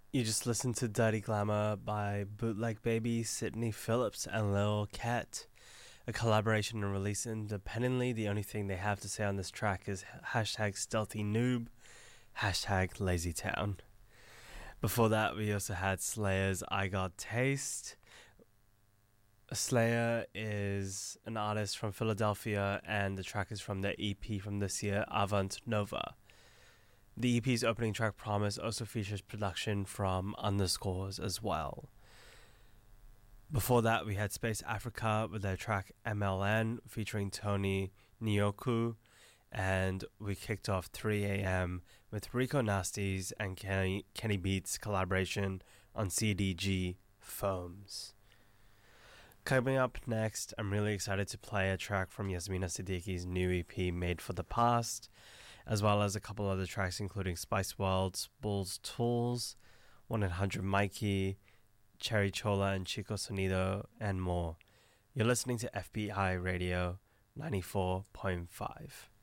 You just listened to Dirty Glamour by Bootleg Baby, Sydney Phillips, and Lil Cat. A collaboration and released independently. The only thing they have to say on this track is hashtag stealthy noob, hashtag lazytown. Before that, we also had Slayer's I Got Taste. Slayer is an artist from Philadelphia, and the track is from their EP from this year, Avant Nova. The EP's opening track, Promise, also features production from Underscores as well. Before that, we had Space Africa with their track MLN featuring Tony Nyoku, and we kicked off 3 a.m. with Rico Nasties and Kenny Beats collaboration on CDG Foams. Coming up next, I'm really excited to play a track from Yasmina Siddiqui's new EP, Made for the Past, as well as a couple other tracks including Spice World's Bull's Tools, 100 Mikey, Cherry Chola and Chico Sonido, and more. You're listening to FBI Radio 94.5.